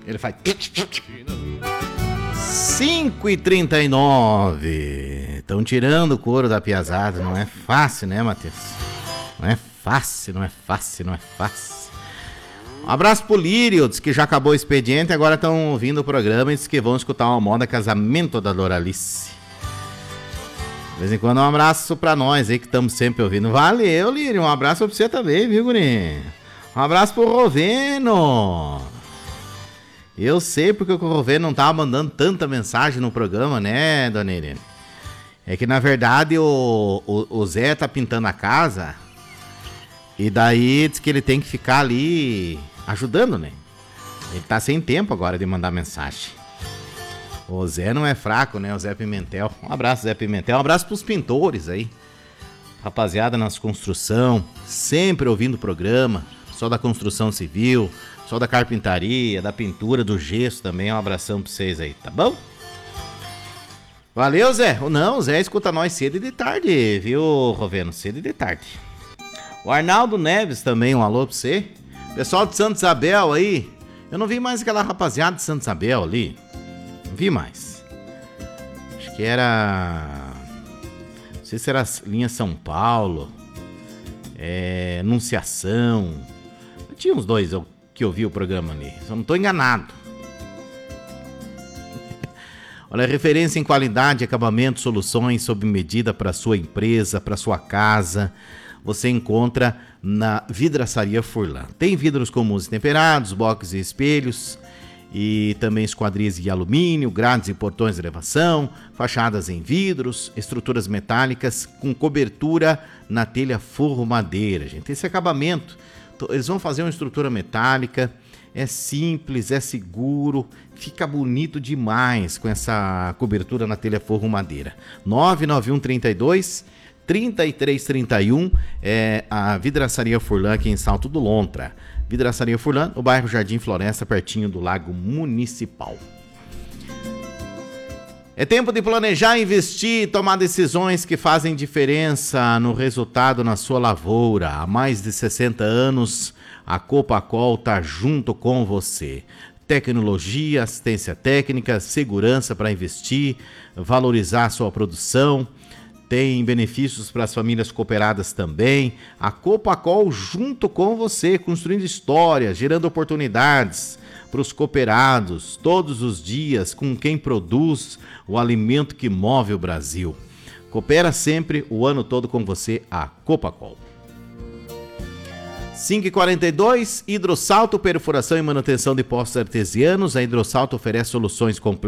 Ele faz 5h39. Estão tirando o couro da piazada. Não é fácil, né, Matheus? Não é fácil. Um abraço pro Lírio, diz que já acabou o expediente e agora estão ouvindo o programa e diz que vão escutar uma moda Casamento da Doralice. De vez em quando um abraço pra nós aí que estamos sempre ouvindo. Valeu, Lírio, um abraço pra você também, viu, guri? Um abraço pro Roveno. Eu sei porque o Roveno não tava mandando tanta mensagem no programa, né, dona Irene? É que na verdade o Zé tá pintando a casa e daí diz que ele tem que ficar ali ajudando, né? Ele tá sem tempo agora de mandar mensagem. O Zé não é fraco, né? O Zé Pimentel. Um abraço, Zé Pimentel. Um abraço pros pintores aí. Rapaziada nas construção, sempre ouvindo o programa. Só da construção civil, só da carpintaria, da pintura, do gesso também. Um abração pra vocês aí, tá bom? Valeu, Zé. Não, o Zé escuta nós cedo e de tarde, viu, Roveno? Cedo e de tarde. O Arnaldo Neves também, um alô pra você. Pessoal de Santa Isabel aí. Eu não vi mais aquela rapaziada de Santa Isabel ali. Não vi mais. Acho que era... Não sei se era linha São Paulo. Anunciação. Tinha uns dois que eu vi o programa ali. Só não tô enganado. Olha, referência em qualidade, acabamento, soluções sob medida para sua empresa, para sua casa. Você encontra na Vidraçaria Furlan. Tem vidros comuns e temperados, boxes e espelhos, e também esquadrias de alumínio, grades e portões de elevação, fachadas em vidros, estruturas metálicas com cobertura na telha forro madeira, gente. Esse acabamento, eles vão fazer uma estrutura metálica, é simples, é seguro, fica bonito demais com essa cobertura na telha forro madeira. 99132-3331 é a Vidraçaria Furlan aqui em Salto do Lontra. Vidraçaria Furlan, no bairro Jardim Floresta, pertinho do Lago Municipal. É tempo de planejar, investir e tomar decisões que fazem diferença no resultado na sua lavoura. Há mais de 60 anos, a Copacol está junto com você. Tecnologia, assistência técnica, segurança para investir, valorizar a sua produção. Tem benefícios para as famílias cooperadas também. A Copacol junto com você, construindo histórias, gerando oportunidades para os cooperados, todos os dias, com quem produz o alimento que move o Brasil. Coopera sempre, o ano todo com você, a Copacol. 5h42, Hidrossalto, perfuração e manutenção de poços artesianos. A Hidrossalto oferece soluções completas